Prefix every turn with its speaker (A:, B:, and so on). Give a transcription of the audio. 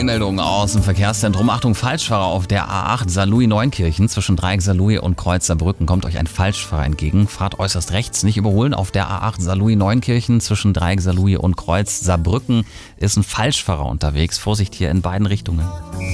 A: Eilmeldung aus dem Verkehrszentrum. Achtung, Falschfahrer auf der A8 Saarlouis-Neunkirchen zwischen Dreieck Saarlouis und Kreuz Saarbrücken. Kommt euch ein Falschfahrer entgegen. Fahrt äußerst rechts, nicht überholen. Auf der A8 Saarlouis-Neunkirchen zwischen Dreieck Saarlouis und Kreuz Saarbrücken ist ein Falschfahrer unterwegs. Vorsicht hier in beiden Richtungen.